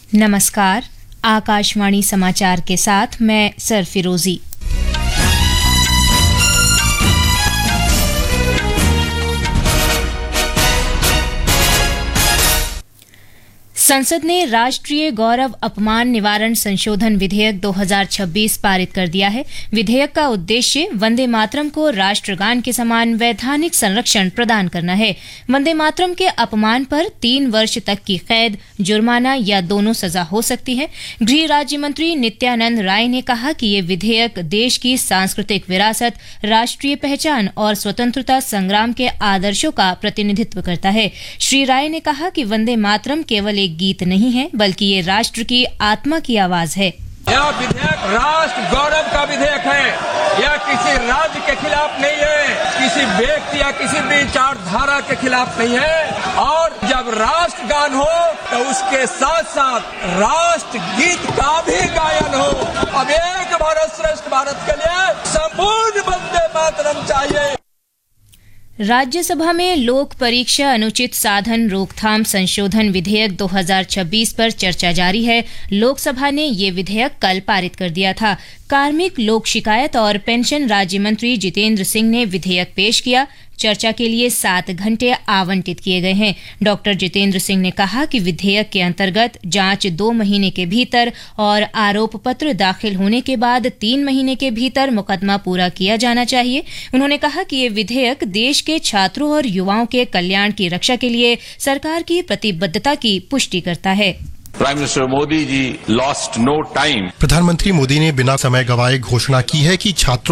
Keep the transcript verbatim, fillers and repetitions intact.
नमस्कार, आकाशवाणी समाचार के साथ मैं सरफिरोजी। संसद ने राष्ट्रीय गौरव अपमान निवारण संशोधन विधेयक दो हज़ार छब्बीस पारित कर दिया है। विधेयक का उद्देश्य वंदे मातरम को राष्ट्रगान के समान वैधानिक संरक्षण प्रदान करना है। वंदे मातरम के अपमान पर तीन वर्ष तक की कैद, जुर्माना या दोनों सजा हो सकती है। गृह राज्य मंत्री नित्यानंद राय ने कहा कि ये विधेयक देश की सांस्कृतिक विरासत, राष्ट्रीय पहचान और स्वतंत्रता संग्राम के आदर्शों का प्रतिनिधित्व करता है। श्री राय ने कहा कि वंदे मातरम केवल एक गीत नहीं है, बल्कि ये राष्ट्र की आत्मा की आवाज है। यह विधेयक राष्ट्र गौरव का विधेयक है। यह किसी राज्य के खिलाफ नहीं है, किसी व्यक्ति या किसी विचारधारा के खिलाफ नहीं है। और जब राष्ट्रगान हो तो उसके साथ साथ राष्ट्र गीत का भी गायन हो। अब एक भारत श्रेष्ठ भारत के लिए संपूर्ण वंदे मातरम चाहिए। राज्यसभा में लोक परीक्षा अनुचित साधन रोकथाम संशोधन विधेयक दो हज़ार छब्बीस पर चर्चा जारी है। लोकसभा ने ये विधेयक कल पारित कर दिया था। कार्मिक, लोक शिकायत और पेंशन राज्य मंत्री जितेंद्र सिंह ने विधेयक पेश किया। चर्चा के लिए सात घंटे आवंटित किए गए हैं। डॉक्टर जितेंद्र सिंह ने कहा कि विधेयक के अंतर्गत जांच दो महीने के भीतर और आरोप पत्र दाखिल होने के बाद तीन महीने के भीतर मुकदमा पूरा किया जाना चाहिए। उन्होंने कहा कि ये विधेयक देश के छात्रों और युवाओं के कल्याण की रक्षा के लिए सरकार की प्रतिबद्धता की पुष्टि करता है। Prime minister Modi ji lost no time. प्रधानमंत्री मोदी ने बिना समय गवाए घोषणा की है कि छात्रों